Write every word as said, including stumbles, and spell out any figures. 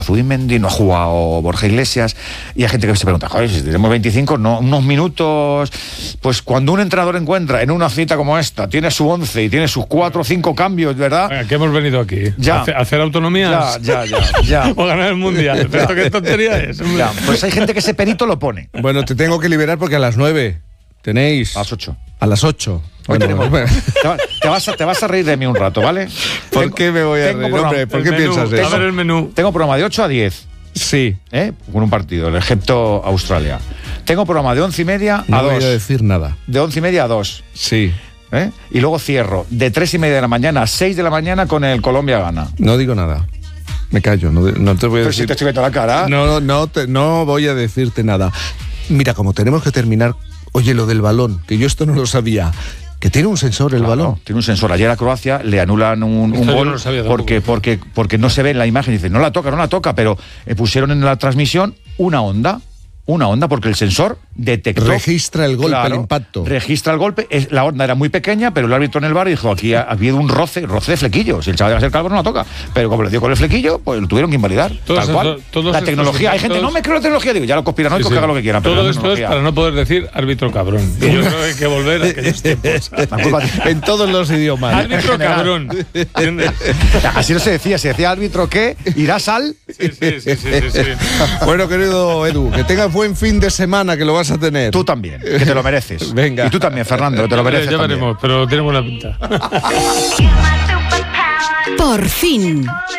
Zubimendi, no ha jugado Borja Iglesias, y hay gente que se pregunta, joder, si tenemos veinticinco, no, unos minutos, pues cuando un entrenador encuentra en una cita como esta, tiene su once y tiene sus cuatro o cinco cambios, ¿verdad? ¿A qué hemos venido aquí? Ya. ¿A hacer autonomías? Ya, ya, ya, ya. O ganar el mundial. ¿Pero esto qué tontería es? Ya, pues hay gente que ese perito lo pone. Bueno, te tengo que liberar porque a las nueve tenéis... A las ocho. A las ocho. Hoy Bueno, tenemos- bueno. te, va- te vas a, te vas a reír de mí un rato, ¿vale? ¿Por Tengo- qué me voy a tengo reír, programa- hombre? ¿Por El qué menú, piensas A eso? ver el menú. Tengo programa de ocho a diez, Sí. ¿eh? Con un partido, el Egipto-Australia. Tengo programa de once y media No a voy dos. a decir nada. De once y media a dos. Sí. ¿Eh? Y luego cierro de tres y media de la mañana a seis de la mañana con el Colombia-Gana. No digo nada. Me callo. No, no te voy a Pero decir... si te estoy viendo la cara. No, no, te- no voy a decirte nada. Mira, como tenemos que terminar... Oye, lo del balón, que yo esto no lo sabía. Que tiene un sensor el Claro, balón. tiene un sensor. Ayer a Croacia le anulan un, un Esto yo gol no lo sabía tampoco. porque, porque, porque no se ve en la imagen. Dice, no la toca, no la toca, pero eh, pusieron en la transmisión una onda. Una onda porque el sensor detectó... Registra el golpe, Claro, el impacto. Registra el golpe. Es- la onda era muy pequeña, pero el árbitro en el bar dijo, aquí ha, ha habido un roce, roce de flequillo. Si el chaval debe ser calvo, no la toca. Pero como le dio con el flequillo, pues lo tuvieron que invalidar. Todos tal cual. estos- todos la estos tecnología. Hay gente, efectos- no me creo la tecnología. Digo, ya los conspiranoicos Sí, sí. que hagan lo que quieran. Pero Todo la esto es tecnología- para no poder decir árbitro cabrón. Y yo creo que hay que volver a aquellos tiempos. La culpa tiene- En todos los idiomas. Árbitro cabrón. ¿Entiendes? Así no se decía, se decía árbitro que irás al... Sí, sí, sí, sí, sí, sí. Bueno, querido Edu, que tengas buen fin de semana, que lo vas a tener. Tú también, que te lo mereces. Venga. Y tú también, Fernando, que te lo mereces Ya también. veremos, pero tiene buena pinta. Por fin.